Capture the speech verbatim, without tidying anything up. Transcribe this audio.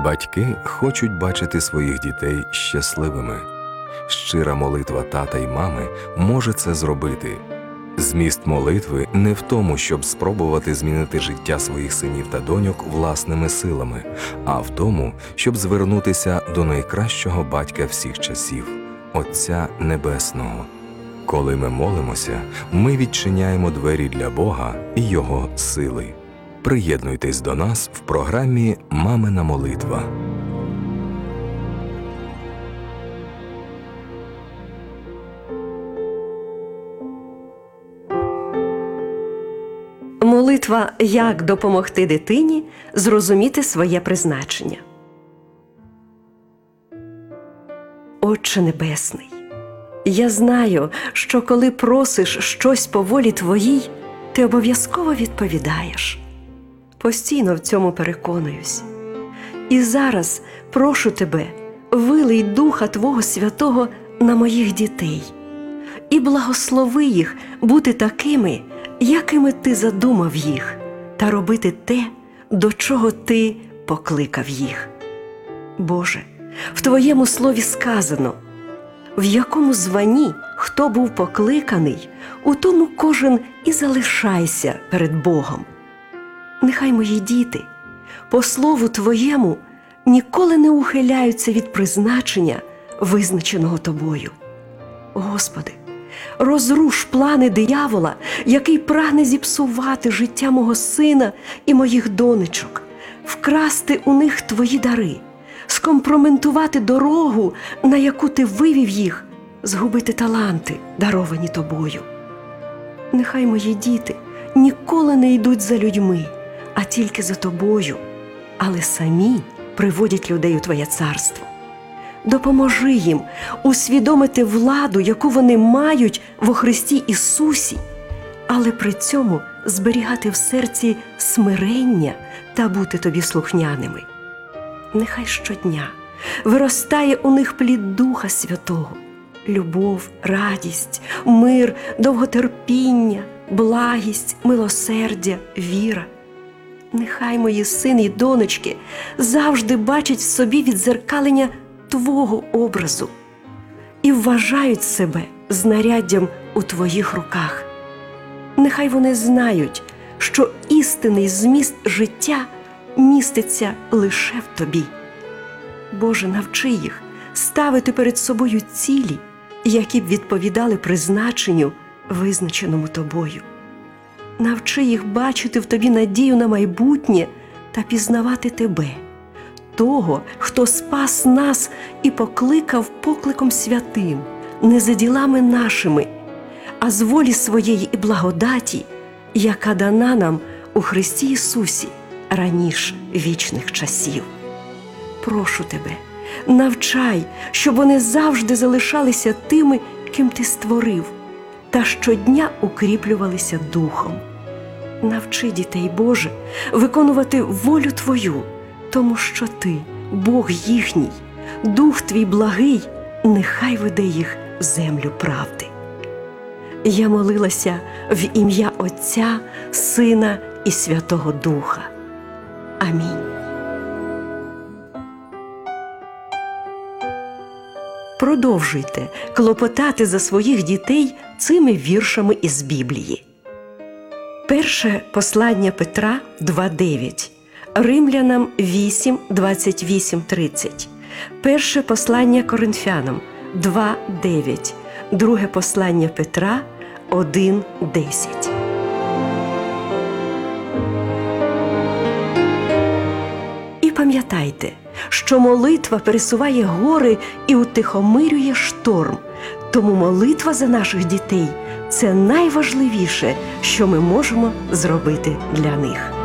Батьки хочуть бачити своїх дітей щасливими. Щира молитва тата й мами може це зробити. Зміст молитви не в тому, щоб спробувати змінити життя своїх синів та доньок власними силами, а в тому, щоб звернутися до найкращого батька всіх часів – Отця Небесного. Коли ми молимося, ми відчиняємо двері для Бога і Його сили. Приєднуйтесь до нас в програмі «Мамина молитва». Молитва «Як допомогти дитині зрозуміти своє призначення». Отче Небесний, я знаю, що коли просиш щось по волі Твоїй, Ти обов'язково відповідаєш. Постійно в цьому переконуюсь. І зараз прошу Тебе, вилий Духа Твого Святого на моїх дітей і благослови їх бути такими, якими Ти задумав їх, та робити те, до чого Ти покликав їх. Боже, в Твоєму слові сказано: в якому званні хто був покликаний, у тому кожен і залишайся перед Богом. Нехай мої діти, по слову Твоєму, ніколи не ухиляються від призначення, визначеного Тобою. Господи, розруш плани диявола, який прагне зіпсувати життя мого сина і моїх донечок, вкрасти у них Твої дари, скомпроментувати дорогу, на яку Ти вивів їх, згубити таланти, даровані Тобою. Нехай мої діти ніколи не йдуть за людьми, а тільки за Тобою, але самі приводять людей у Твоє царство. Допоможи їм усвідомити владу, яку вони мають во Христі Ісусі, але при цьому зберігати в серці смирення та бути Тобі слухняними. Нехай щодня виростає у них плід Духа Святого – любов, радість, мир, довготерпіння, благість, милосердя, віра. Нехай мої сини і донечки завжди бачать в собі віддзеркалення Твого образу і вважають себе знаряддям у Твоїх руках. Нехай вони знають, що істинний зміст життя міститься лише в Тобі. Боже, навчи їх ставити перед собою цілі, які б відповідали призначенню, визначеному Тобою. Навчи їх бачити в Тобі надію на майбутнє та пізнавати Тебе, того, хто спас нас і покликав покликом святим, не за ділами нашими, а з волі своєї і благодаті, яка дана нам у Христі Ісусі раніше вічних часів. Прошу Тебе, навчай, щоб вони завжди залишалися тими, ким Ти створив, та щодня укріплювалися Духом. Навчи дітей, Боже, виконувати волю Твою, тому що Ти, Бог їхній, Дух Твій благий, нехай веде їх в землю правди. Я молилася в ім'я Отця, Сина і Святого Духа. Амінь. Продовжуйте клопотати за своїх дітей цими віршами із Біблії. Перше послання Петра два дев'ять, Римлянам вісім двадцять вісім тридцять, Перше послання Коринфянам два дев'ять, Друге послання Петра один десять. І пам'ятайте, що молитва пересуває гори і утихомирює шторм. Тому молитва за наших дітей – це найважливіше, що ми можемо зробити для них.